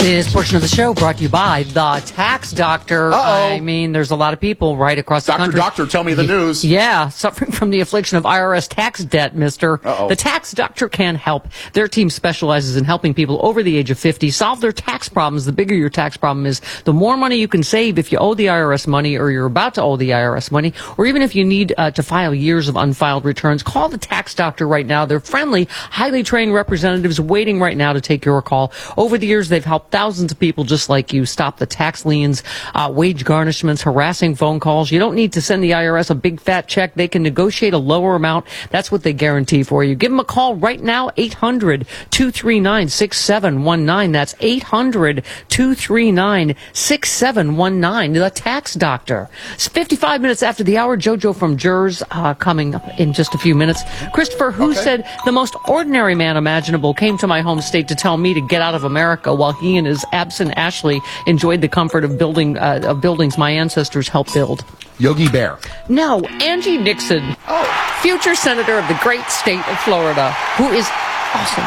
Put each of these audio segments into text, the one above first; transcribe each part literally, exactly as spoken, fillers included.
This portion of the show brought to you by the Tax Doctor. Uh-oh. I mean, there's a lot of people right across the Doctor, country. doctor, tell me the news. Yeah, suffering from the affliction of I R S tax debt, mister. Uh-oh. The Tax Doctor can help. Their team specializes in helping people over the age of fifty solve their tax problems. The bigger your tax problem is, the more money you can save if you owe the I R S money or you're about to owe the I R S money, or even if you need uh, to file years of unfiled returns. Call the Tax Doctor right now. They're friendly, highly trained representatives waiting right now to take your call. Over the years, they've helped thousands of people just like you stop the tax liens, uh, wage garnishments, harassing phone calls. You don't need to send the I R S a big fat check. They can negotiate a lower amount. That's what they guarantee for you. Give them a call right now, eight hundred, two three nine, six seven one nine. That's eight hundred, two three nine, six seven one nine. The Tax Doctor. It's fifty-five minutes after the hour. JoJo from Jers uh, coming up in just a few minutes. Christopher, who Okay. said the most ordinary man imaginable came to my home state to tell me to get out of America while he and his absent Ashley enjoyed the comfort of building uh, of buildings my ancestors helped build. Yogi Bear. No, Angie Nixon, Oh. future senator of the great state of Florida, who is awesome.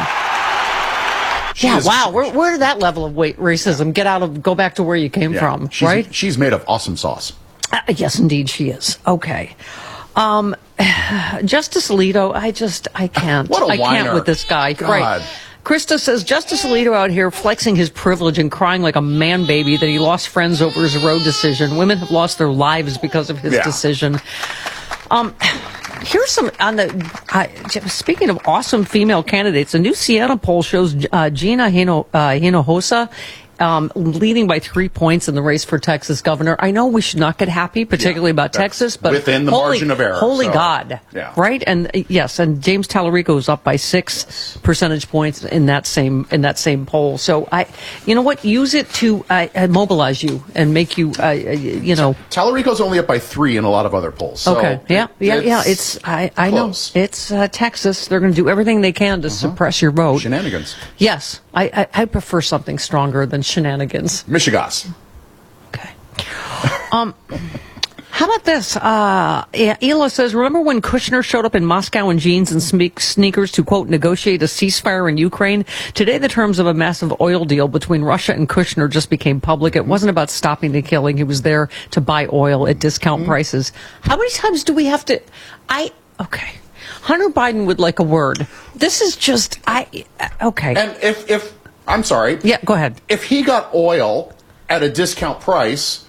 Yeah, is- wow. Where, where did that level of weight racism get out of? Go back to where you came Yeah. from, She's, right? She's made of awesome sauce. Uh, yes, indeed, she is. Okay. Um, Justice Alito, I just, I can't. What a I can't whiner. with this guy. God. Right. Krista says Justice Alito out here flexing his privilege and crying like a man baby that he lost friends over his road decision. Women have lost their lives because of his Yeah. decision. Um, here's some on the. Uh, speaking of awesome female candidates, a new Siena poll shows uh, Gina Hino, uh, Hinojosa um, leading by three points in the race for Texas governor. I know we should not get happy, particularly Yeah, about that's Texas, but within the holy, margin of error, Holy so, God, yeah. right? And uh, yes, and James Tallarico is up by six Yes. percentage points in that same in that same poll. So I, you know what? Use it to uh, uh, mobilize you and make you, uh, uh, you know. Tallarico's only up by three in a lot of other polls. So Okay. Yeah. Yeah. Yeah. It's. I. I know. close. It's uh, Texas. They're going to do everything they can to suppress your vote. Shenanigans. Yes. I, I. I prefer something stronger than shenanigans. Michigas. Okay. Um. How about this? Uh, yeah, Ela says, remember when Kushner showed up in Moscow in jeans and sne- sneakers to, quote, negotiate a ceasefire in Ukraine? Today, the terms of a massive oil deal between Russia and Kushner just became public. It wasn't about stopping the killing. He was there to buy oil at discount Mm-hmm. prices. How many times do we have to... I... Okay. Hunter Biden would like a word. This is just... I... Okay. And if, if, I'm sorry. Yeah, go ahead. If he got oil at a discount price,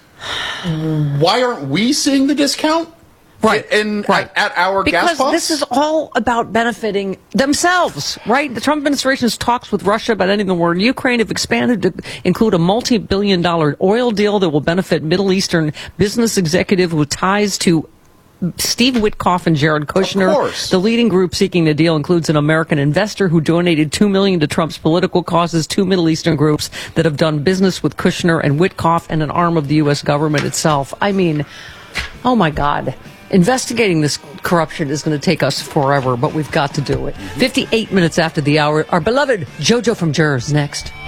why aren't we seeing the discount? Right, In, right. At, at our because gas pumps? this is all about benefiting themselves, right? The Trump administration's talks with Russia about ending the war in Ukraine have expanded to include a multi-billion dollar oil deal that will benefit Middle Eastern business executives with ties to Steve Witkoff and Jared Kushner. Of course. The leading group seeking the deal includes an American investor who donated two million dollars to Trump's political causes, two Middle Eastern groups that have done business with Kushner and Witkoff, and an arm of the U S government itself. I mean, oh my God. Investigating this corruption is going to take us forever, but we've got to do it. fifty-eight minutes after the hour, our beloved JoJo from Jers next.